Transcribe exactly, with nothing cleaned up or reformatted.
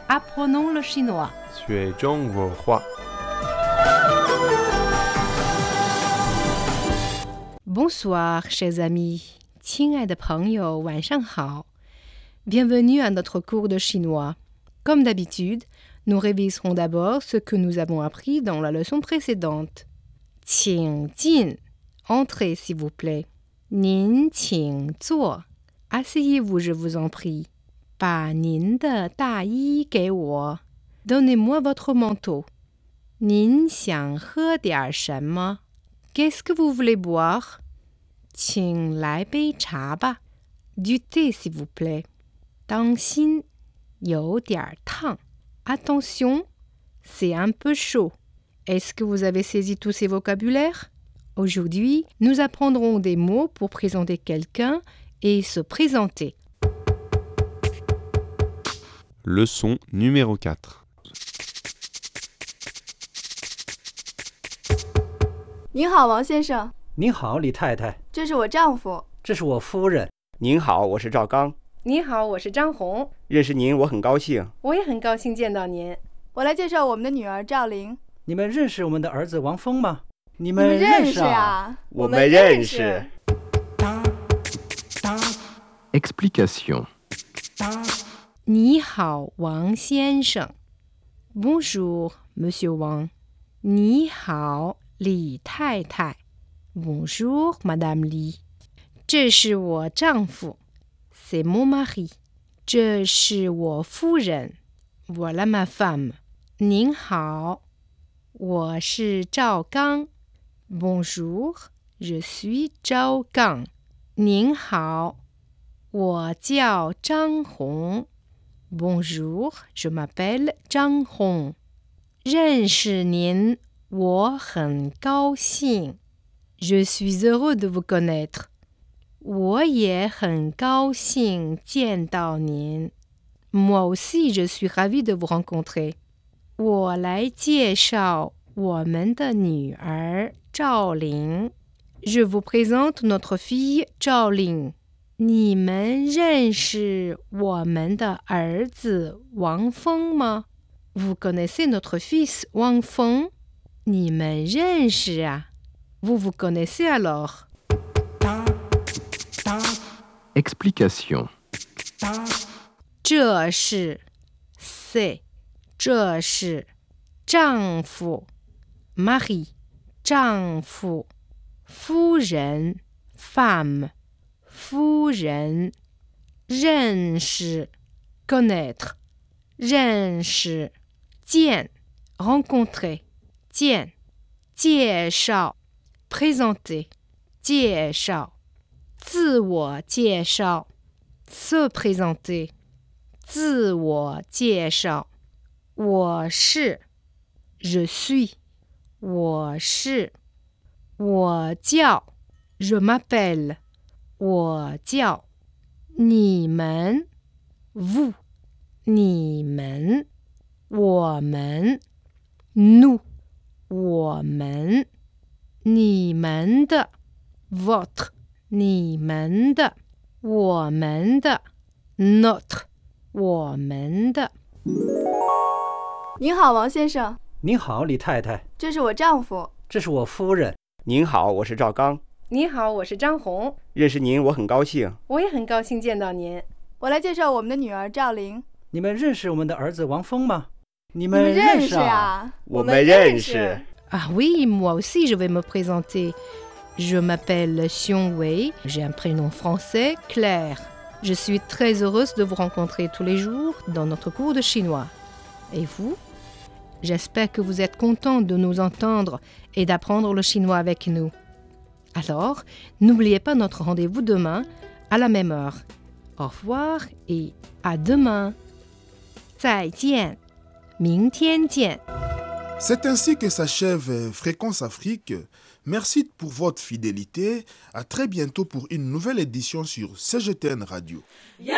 apprenons le chinois. 学中文话。 Bonsoir, chers amis. 亲爱的朋友，晚上好。Bienvenue à notre cours de chinois. Comme d'habitude, nous réviserons d'abord ce que nous avons appris dans la leçon précédente. 请进 Entrez, s'il vous plaît. 您请坐 Asseyez-vous, je vous en prie. 把您的大衣给我 Donnez-moi votre manteau. 您想喝点什么 Qu'est-ce que vous voulez boire? 请来杯茶吧 Du thé, s'il vous plaît. 当心，有点烫 Attention, c'est un peu chaud. Est-ce que vous avez saisi tous ces vocabulaires? Aujourd'hui, nous apprendrons des mots pour présenter quelqu'un et se présenter. Leçon numéro quatre. 您好，王先生。 您好，李太太。 这是我丈夫。 这是我夫人。 您好，我是赵刚。 你好，我是张红。 认识您，我很高兴。 我也很高兴见到您。 我来介绍我们的女儿赵玲。 你们认识我们的儿子王峰吗？你你们们认识认识啊？ 啊？ 我们认识。 Explication. 你好，王先生。Bonjour, Monsieur Wang. 你好，李太太。Bonjour, Madame Li. 这是我丈夫。C'est mon mari. 这是我夫人。Voilà ma femme. 您好，我是赵刚。Bonjour, je suis Zhao Gang. 您好，我叫张红。Bonjour, je m'appelle 张红。认识您，我很高兴。Je suis heureux de vous connaître. 我也很高兴见到您。Moi aussi, je suis ravie de vous rencontrer. 我来介绍我们的女儿赵玲。Je vous présente notre fille 赵玲。你们认识我们的儿子王峰吗 Vous connaissez notre fils Wang Feng? 你们认识啊 Vous vous connaissez alors? Explication. 这是 c'est 这是丈夫 mari 丈夫夫人 femme 夫人认识 connaître 认识见 rencontrer 见介绍 présenter 介绍自我介绍 se présenter 自我介绍我是 je suis 我是我叫 je m'appelle 我叫你们 vous 你们我们 nous 我们你们的 votre 你们的我们的 notre 我们的您好，王先生。 您好，李太太。 这是我丈夫。 这是我夫人。 您好，我是赵刚。 你好，我是张红。 认识您，我很高兴。 我也很高兴见到您。 我来介绍我们的女儿赵玲。 你们认识我们的儿子王峰吗？你你们们认识识啊？ 啊？ 我们认识。 Ah oui, moi aussi je vais me présenter. Je m'appelle Xiong Wei, j'ai un prénom français, Claire. Je suis très heureuse de vous rencontrer tous les jours dans notre cours de chinois. Et vous? J'espère que vous êtes content de nous entendre et d'apprendre le chinois avec nous. Alors, n'oubliez pas notre rendez-vous demain à la même heure. Au revoir et à demain. 再见，明天见。 C'est ainsi que s'achève Fréquence Afrique. Merci pour votre fidélité. À très bientôt pour une nouvelle édition sur C G T N Radio.